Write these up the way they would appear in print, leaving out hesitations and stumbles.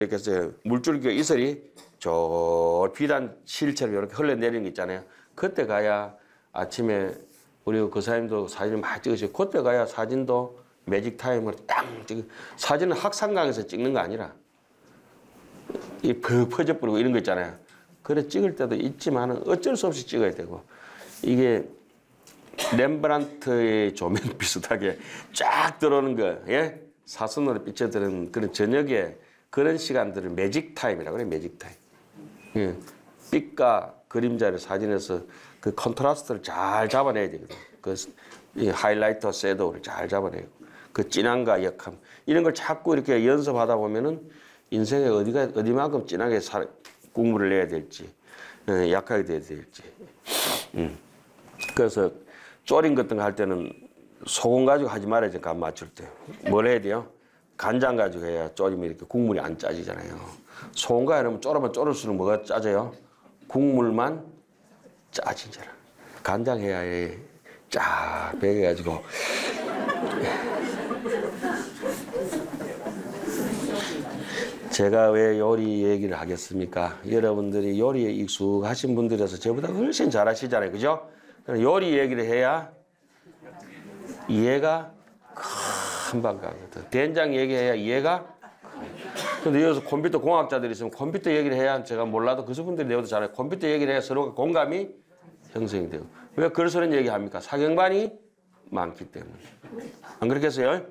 이렇게 해서 물줄기 이슬이 저 비단 실처럼 이렇게 흘러내리는 게 있잖아요. 그때 가야 아침에 우리 그 사장님도 사진을 많이 찍으시고 그때 가야 사진도 매직 타임으로 딱 찍어. 사진은 학산강에서 찍는 거 아니라 이 퍼져버리고 이런 거 있잖아요. 그래 찍을 때도 있지만 어쩔 수 없이 찍어야 되고 이게 렘브란트의 조명 비슷하게 쫙 들어오는 거, 예? 사선으로 비춰드는 그런 저녁에 그런 시간들을 매직 타임이라고 그래, 매직 타임. 예. 빛과 그림자를 사진에서 그 컨트라스트를 잘 잡아내야 되거든. 그 하이라이터, 섀도우를 잘 잡아내고 그 진함과 역함 이런 걸 자꾸 이렇게 연습하다 보면은 인생에 어디만큼 진하게 국물을 내야 될지, 약하게 돼야 될지. 그래서 졸인 같은 거 할 때는 소금 가지고 하지 말아야지, 간 맞출 때. 뭘 해야 돼요? 간장 가지고 해야 졸이면 이렇게 국물이 안 짜지잖아요. 소금가 해놓으면 졸으면 졸을수록 뭐가 짜져요? 국물만 짜지잖아. 간장 해야 해. 쫙 배겨가지고. 제가 왜 요리 얘기를 하겠습니까? 여러분들이 요리에 익숙하신 분들이라서 저보다 훨씬 잘하시잖아요. 그죠? 요리 얘기를 해야 이해가 금방 가거든. 된장 얘기해야 이해가. 근데 여기서 컴퓨터 공학자들이 있으면 컴퓨터 얘기를 해야 제가 몰라도 그 분들이 내어도 잘해요. 컴퓨터 얘기를 해야 서로가 공감이 형성이 되고. 왜 그런 얘기 합니까? 사경반이 많기 때문에. 안 그렇겠어요?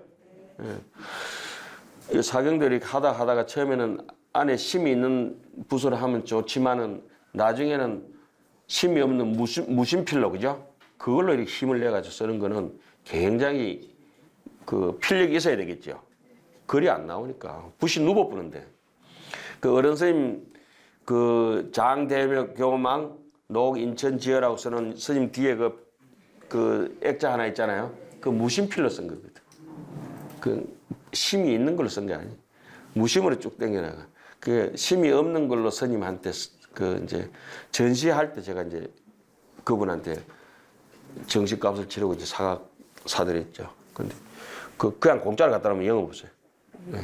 예. 사경들이 하다가 처음에는 안에 심이 있는 붓을 하면 좋지만은 나중에는 심이 없는 무심필로, 그죠? 그걸로 이렇게 힘을 내가지고 쓰는 거는 굉장히 그 필력이 있어야 되겠죠. 글이 안 나오니까. 붓이 누버뿌는데. 그 어른 스님 그 장대묘 교망 녹인천지어라고 쓰는 스님 뒤에 그 액자 하나 있잖아요. 그 무심필로 쓴 거거든. 그 심이 있는 걸로 쓴 게 아니에요. 무심으로 쭉 당겨나가. 그 심이 없는 걸로 스님한테 그 이제 전시할 때 제가 이제 그분한테 정식값을 치르고 이제 사드렸죠. 근데 그냥 공짜로 갖다 놓으면 영업 없어요. 네.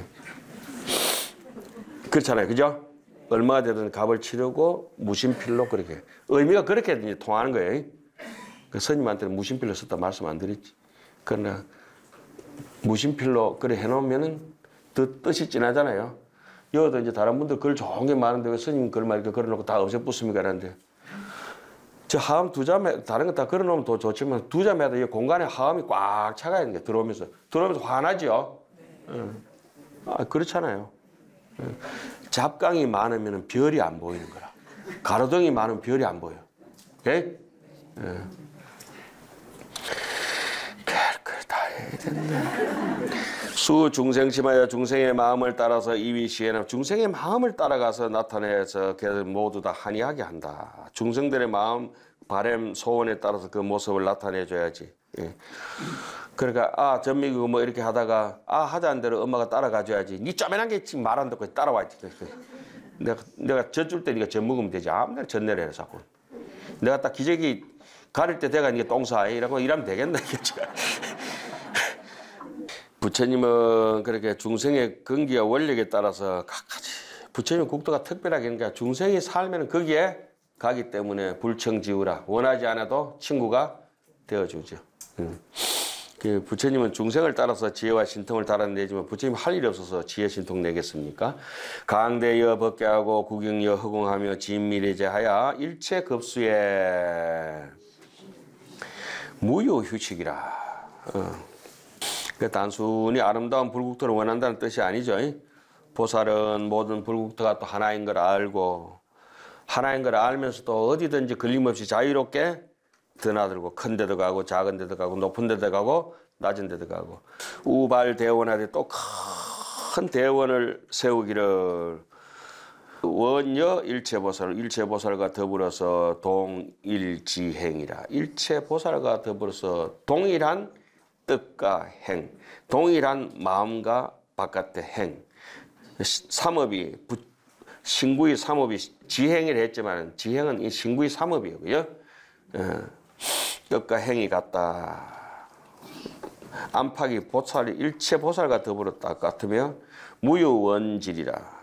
그렇잖아요. 그죠? 얼마가 되든 값을 치르고 무심필로 그렇게. 의미가 그렇게 이제 통하는 거예요. 그 스님한테는 무심필로 썼다 말씀 안 드렸지. 그러나 무심필로 그래 해놓으면은 더 뜻이 진하잖아요. 여기도 이제 다른 분들 글 좋은 게 많은데 왜 스님 글만 이렇게 걸어놓고 다 없애붙습니까? 이러는데. 저 하음 두 자매, 다른 거 다 걸어놓으면 더 좋지만 두 자매도 이 공간에 하음이 꽉 차가 있는 게 들어오면서 화나죠? 네. 아, 그렇잖아요. 잡강이 많으면 별이 안 보이는 거라. 가로등이 많으면 별이 안 보여. 예? 예. 그걸 다 해야 된다. 수 중생심하여 중생의 마음을 따라서 이위시에는 중생의 마음을 따라가서 나타내서 걔들 모두 다 한이하게 한다. 중생들의 마음, 바람, 소원에 따라서 그 모습을 나타내줘야지. 예. 그러니까 전미국 뭐 이렇게 하다가 하자는 대로 엄마가 따라가줘야지. 니 쪼매난 게 지금 말 안 듣고 따라와야지. 내가 젖줄 때 니가 젖 먹으면 되지. 아무나 젖 내려라 자꾸. 내가 딱 기저귀 가릴 때 내가 니가 똥싸 이라고 일하면 되겠나 이겠죠. 부처님은 그렇게 중생의 근기와 원력에 따라서 각가지 부처님의 국도가 특별하게 그러니까 중생이 살면 거기에 가기 때문에 불청지우라 원하지 않아도 친구가 되어주죠. 그 부처님은 중생을 따라서 지혜와 신통을 달아내지만 부처님 할 일이 없어서 지혜 신통 내겠습니까? 강대여 법계하고 구경여 허공하며 진미래제하여 일체 급수에 무효휴식이라. 그 단순히 아름다운 불국토를 원한다는 뜻이 아니죠. 보살은 모든 불국토가 또 하나인 걸 알고 하나인 걸 알면서도 어디든지 걸림없이 자유롭게 드나들고 큰 데도 가고 작은 데도 가고 높은 데도 가고 낮은 데도 가고 우발대원한테 또 큰 대원을 세우기를 원여 일체보살 일체보살과 더불어서 동일지행이라. 일체보살과 더불어서 동일한 뜻과 행, 동일한 마음과 바깥의 행. 삼업이 신구의 삼업이 지행을 했지만 지행은 이 신구의 삼업이고요. 뜻과 행이 같다. 안팎이 보살 일체 보살과 더불었다 같으며 무유원질이라.